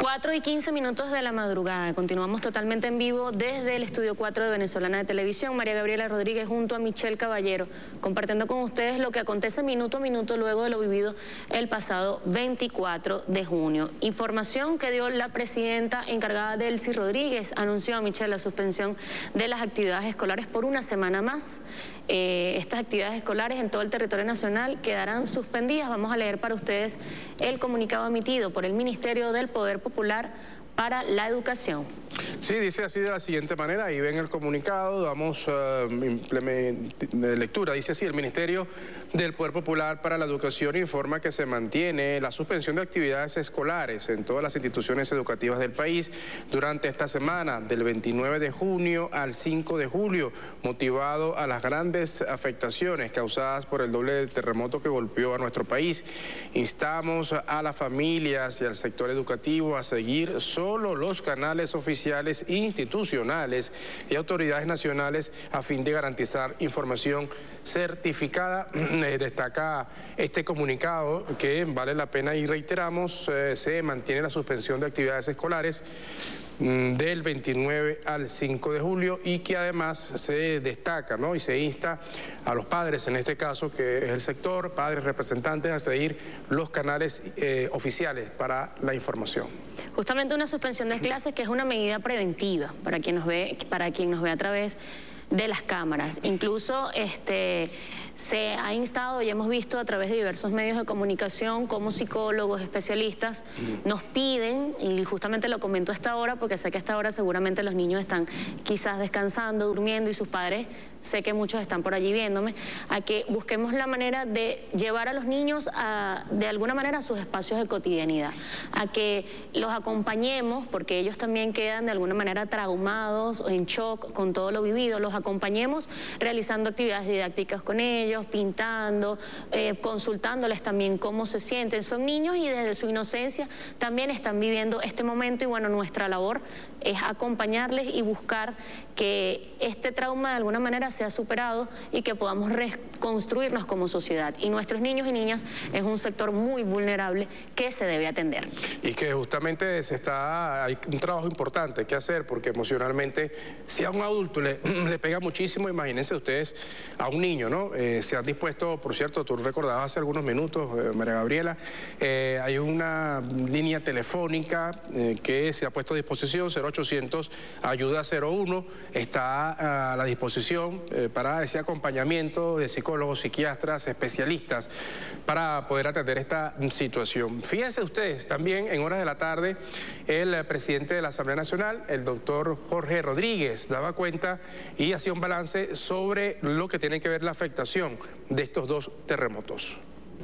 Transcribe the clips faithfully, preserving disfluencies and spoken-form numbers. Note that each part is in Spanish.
cuatro y quince minutos de la madrugada. Continuamos totalmente en vivo desde el Estudio cuatro de Venezolana de Televisión. María Gabriela Rodríguez junto a Michelle Caballero, compartiendo con ustedes lo que acontece minuto a minuto luego de lo vivido el pasado veinticuatro de junio. Información que dio la presidenta encargada Delcy Rodríguez. Anunció a Michelle la suspensión de las actividades escolares por una semana más. Eh, estas actividades escolares en todo el territorio nacional quedarán suspendidas. Vamos a leer para ustedes el comunicado emitido por el Ministerio del Poder Popular para la Educación. Sí, dice así de la siguiente manera, ahí ven el comunicado, damos uh, de lectura, dice así: el Ministerio del Poder Popular para la Educación informa que se mantiene la suspensión de actividades escolares en todas las instituciones educativas del país durante esta semana, del veintinueve de junio al cinco de julio, motivado a las grandes afectaciones causadas por el doble terremoto que golpeó a nuestro país. Instamos a las familias y al sector educativo a seguir solo los canales oficiales institucionales y autoridades nacionales a fin de garantizar información certificada. Eh, destaca este comunicado que vale la pena y reiteramos, eh, se mantiene la suspensión de actividades escolares mm, del veintinueve al cinco de julio y que además se destaca, ¿no?, y se insta a los padres, en este caso que es el sector, padres representantes, a seguir los canales eh, oficiales para la información. Justamente una suspensión de clases que es una medida preventiva para quien nos ve, para quien nos ve a través de las cámaras. Incluso este, se ha instado y hemos visto a través de diversos medios de comunicación cómo psicólogos, especialistas nos piden, y justamente lo comento a esta hora porque sé que a esta hora seguramente los niños están quizás descansando, durmiendo, y sus padres, sé que muchos están por allí viéndome, a que busquemos la manera de llevar a los niños a, de alguna manera, a sus espacios de cotidianidad, a que los acompañemos, porque ellos también quedan de alguna manera traumados o en shock con todo lo vivido, los acompañemos realizando actividades didácticas con ellos, pintando, eh, consultándoles también cómo se sienten. Son niños y desde su inocencia también están viviendo este momento, y bueno, nuestra labor es acompañarles y buscar que este trauma de alguna manera sea superado y que podamos reconstruirnos como sociedad. Y nuestros niños y niñas es un sector muy vulnerable que se debe atender. Y que justamente se está, hay un trabajo importante que hacer, porque emocionalmente, si a un adulto le, le pega muchísimo, imagínense ustedes a un niño, ¿no? Eh, se han dispuesto, por cierto, tú recordabas hace algunos minutos, eh, María Gabriela, eh, hay una línea telefónica eh, que se ha puesto a disposición, cero ochocientos ayuda cero uno, está a la disposición eh, para ese acompañamiento de psicólogos, psiquiatras, especialistas, para poder atender esta situación. Fíjense ustedes, también en horas de la tarde, el presidente de la Asamblea Nacional, el doctor Jorge Rodríguez, daba cuenta y hacía un balance sobre lo que tiene que ver la afectación de estos dos terremotos.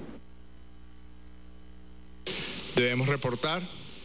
Debemos reportar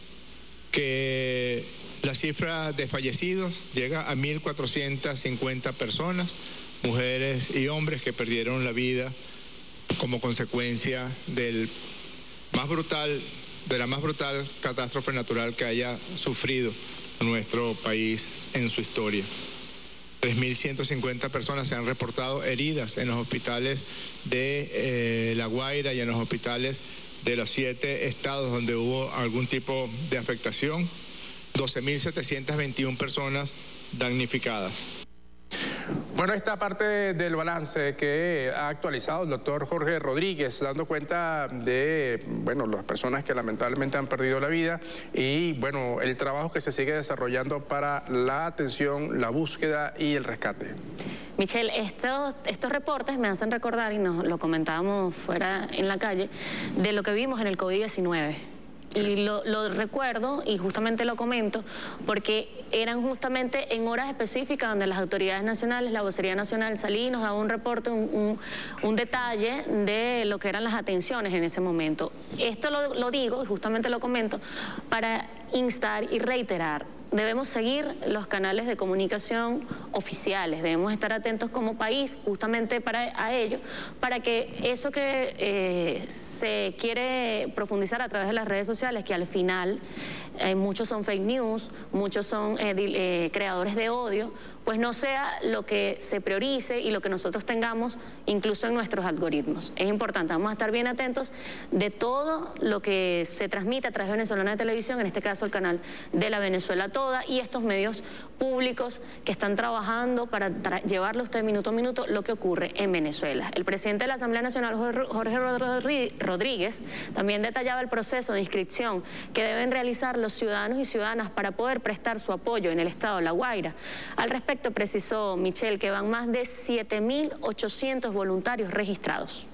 que la cifra de fallecidos llega a mil cuatrocientas cincuenta personas, mujeres y hombres que perdieron la vida como consecuencia del más brutal, de la más brutal catástrofe natural que haya sufrido nuestro país en su historia. tres mil ciento cincuenta personas se han reportado heridas en los hospitales de eh, La Guaira y en los hospitales de los siete estados donde hubo algún tipo de afectación. doce mil setecientas veintiuna personas damnificadas. Bueno, esta parte del balance que ha actualizado el doctor Jorge Rodríguez, dando cuenta de, bueno, las personas que lamentablemente han perdido la vida y, bueno, el trabajo que se sigue desarrollando para la atención, la búsqueda y el rescate. Michelle, estos, estos reportes me hacen recordar, y nos lo comentábamos fuera en la calle, de lo que vimos en el COVID diecinueve. Sí. Y lo, lo recuerdo y justamente lo comento porque eran justamente en horas específicas donde las autoridades nacionales, la vocería nacional salía y nos daba un reporte, un, un, un detalle de lo que eran las atenciones en ese momento. Esto lo, lo digo y justamente lo comento para instar y reiterar. Debemos seguir los canales de comunicación oficiales. Debemos estar atentos como país justamente para a ello, para que eso que eh, se quiere profundizar a través de las redes sociales, que al final eh, muchos son fake news, muchos son eh, eh, creadores de odio, pues no sea lo que se priorice y lo que nosotros tengamos incluso en nuestros algoritmos. Es importante, vamos a estar bien atentos de todo lo que se transmite a través de Venezolana de Televisión, en este caso el canal de La Venezuela Toda, y estos medios públicos que están trabajando para tra llevarle a usted minuto a minuto lo que ocurre en Venezuela. El presidente de la Asamblea Nacional, Jorge Rodríguez, también detallaba el proceso de inscripción que deben realizar los ciudadanos y ciudadanas para poder prestar su apoyo en el estado de La Guaira. Al respecto, precisó Michelle que van más de siete mil ochocientos voluntarios registrados.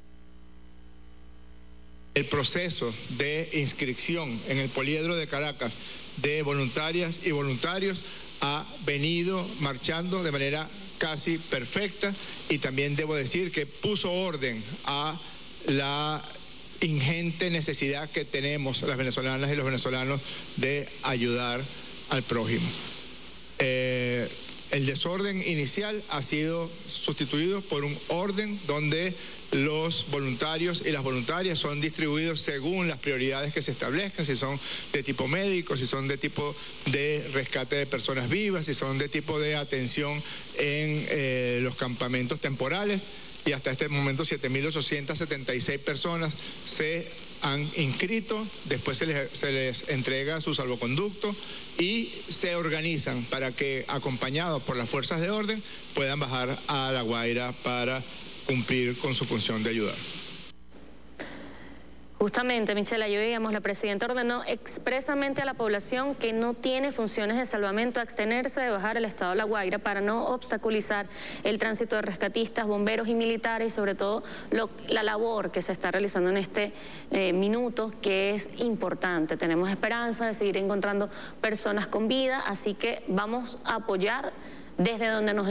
El proceso de inscripción en el Poliedro de Caracas de voluntarias y voluntarios ha venido marchando de manera casi perfecta, y también debo decir que puso orden a la ingente necesidad que tenemos las venezolanas y los venezolanos de ayudar al prójimo. Eh, el desorden inicial ha sido sustituido por un orden donde los voluntarios y las voluntarias son distribuidos según las prioridades que se establezcan, si son de tipo médico, si son de tipo de rescate de personas vivas, si son de tipo de atención en eh, los campamentos temporales. Y hasta este momento siete mil ochocientas setenta y seis personas se han inscrito, después se les, se les entrega su salvoconducto y se organizan para que, acompañados por las fuerzas de orden, puedan bajar a La Guaira para cumplir con su función de ayudar. Justamente, Michelle, ayer veíamos, la presidenta ordenó expresamente a la población que no tiene funciones de salvamento a abstenerse de bajar al estado de La Guaira para no obstaculizar el tránsito de rescatistas, bomberos y militares, y sobre todo lo, la labor que se está realizando en este eh, minuto, que es importante. Tenemos esperanza de seguir encontrando personas con vida, así que vamos a apoyar desde donde nos